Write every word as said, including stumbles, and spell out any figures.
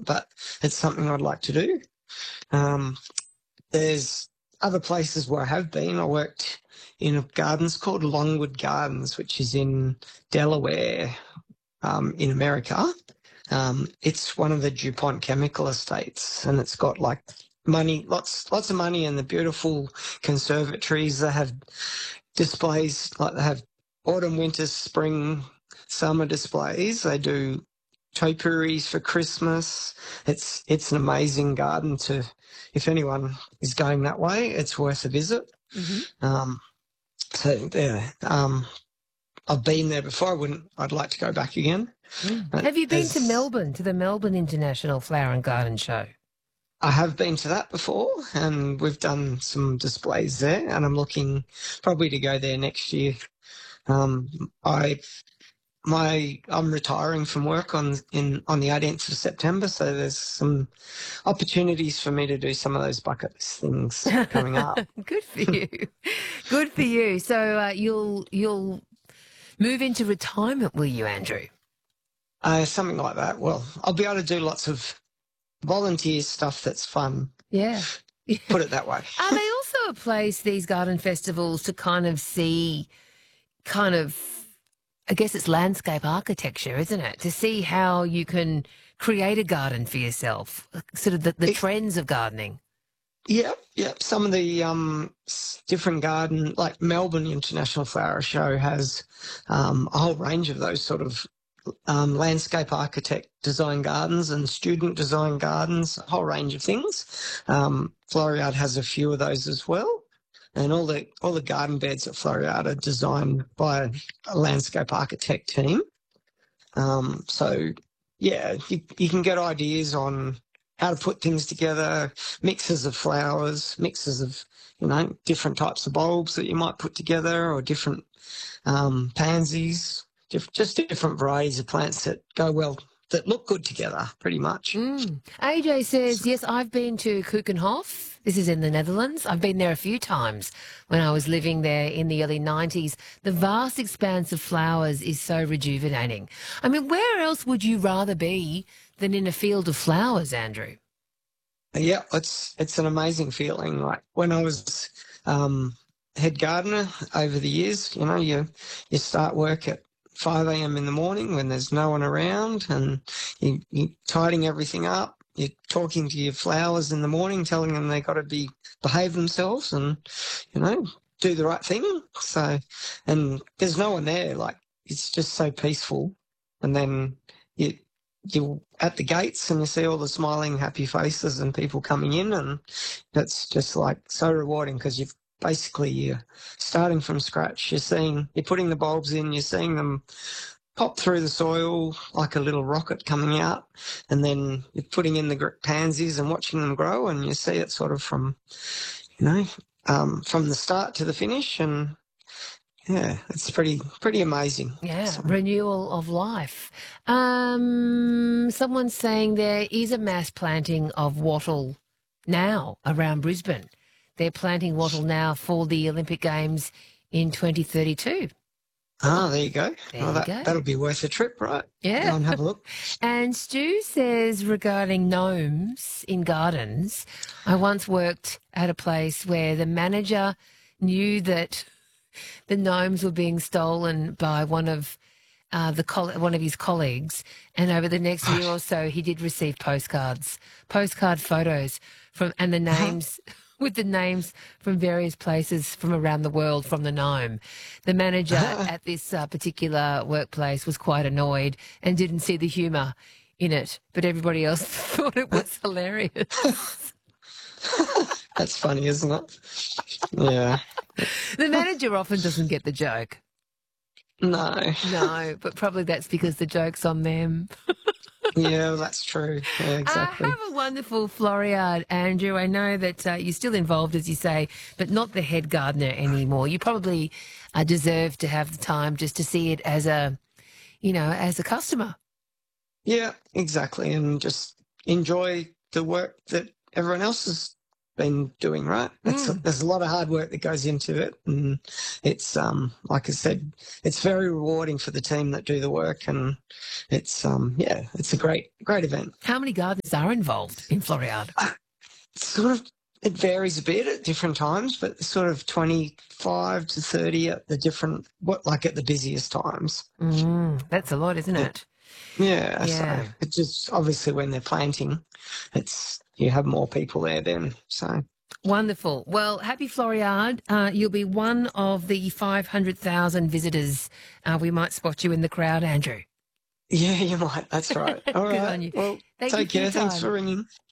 but it's something I'd like to do. Um, there's other places where I have been. I worked in a gardens called Longwood Gardens, which is in Delaware, um, in America. Um, it's one of the DuPont chemical estates, and it's got like money, lots, lots of money, and the beautiful conservatories. They have displays, like they have autumn, winter, spring, summer displays. They do topiaries for Christmas. It's it's an amazing garden to, if anyone is going that way, it's worth a visit. Mm-hmm. Um, so yeah, um, I've been there before. I wouldn't. I'd like to go back again. Mm. Have you been to Melbourne, to the Melbourne International Flower and Garden Show? I have been to that before, and we've done some displays there, and I'm looking probably to go there next year. Um, I my I'm retiring from work on in on the eighteenth of September, so there's some opportunities for me to do some of those bucket list things coming up. Good for you. Good for you. So uh, you'll you'll move into retirement, will you, Andrew? Uh, something like that. Well, I'll be able to do lots of volunteer stuff that's fun. Yeah. Put it that way. Are they also a place, these garden festivals, to kind of see kind of, I guess it's landscape architecture, isn't it? To see how you can create a garden for yourself, sort of the, the It, trends of gardening. Yep, yep. Some of the um, s- different garden, like Melbourne International Flower Show, has um, a whole range of those sort of um, landscape architect design gardens and student design gardens, a whole range of things. Um, Floriade has a few of those as well, and all the all the garden beds at Floriade are designed by a landscape architect team. Um, so yeah, you, you can get ideas on how to put things together, mixes of flowers, mixes of, you know, different types of bulbs that you might put together, or different um, pansies, diff- just different varieties of plants that go well, that look good together, pretty much. Mm. A J says, yes, I've been to Keukenhof. This is in the Netherlands. I've been there a few times when I was living there in the early nineties. The vast expanse of flowers is so rejuvenating. I mean, where else would you rather be than in a field of flowers, Andrew? Yeah, it's it's an amazing feeling. Like when I was um, head gardener over the years, you know, you you start work at five a m in the morning when there's no one around, and you, you're tidying everything up. You're talking to your flowers in the morning, telling them they got to be behave themselves and, you know, do the right thing. So, and there's no one there. Like it's just so peaceful. And then you you're at the gates and you see all the smiling, happy faces and people coming in, and that's just like so rewarding because you've basically you're starting from scratch. You're seeing, you're putting the bulbs in, you're seeing them pop through the soil like a little rocket coming out, and then you're putting in the gr- pansies and watching them grow, and you see it sort of from, you know, um, from the start to the finish, and yeah, it's pretty pretty amazing. Yeah, So, renewal of life. Um, someone's saying there is a mass planting of wattle now around Brisbane. They're planting wattle now for the Olympic Games in twenty thirty-two. ah, there you go. There Well, you that, go. that'll be worth a trip, right? Yeah. Go and have a look. And Stu says regarding gnomes in gardens, I once worked at a place where the manager knew that the gnomes were being stolen by one of uh, the coll- one of his colleagues, and over the next year or so, he did receive postcards, postcard photos from and the names. With the names from various places from around the world from the gnome. The manager at this uh, particular workplace was quite annoyed and didn't see the humour in it, but everybody else thought it was hilarious. That's funny, isn't it? Yeah. The manager often doesn't get the joke. No. No, but probably that's because the joke's on them. Yeah, that's true. Yeah, Uh, exactly. have a wonderful Floriade, Andrew. I know that uh, you're still involved, as you say, but not the head gardener anymore. You probably uh, deserve to have the time just to see it as a, you know, as a customer. Yeah, exactly. And just enjoy the work that everyone else is been doing, right? It's a, Mm. there's a lot of hard work that goes into it, and it's um like I said, it's very rewarding for the team that do the work, and it's um yeah, it's a great great event. How many gardeners are involved in Floriade? Uh, Sort of, it varies a bit at different times, but sort of twenty-five to thirty at the different, what like at the busiest times. Mm, that's a lot, isn't Yeah, it? yeah. Yeah. So it's just obviously when they're planting, it's you have more people there then. So Wonderful. Well, happy Floriade. Uh, you'll be one of the five hundred thousand visitors. Uh, we might spot you in the crowd, Andrew. yeah, you might. That's right. All Good right. on you. Well, Thank you take for your care. Thanks time. for ringing.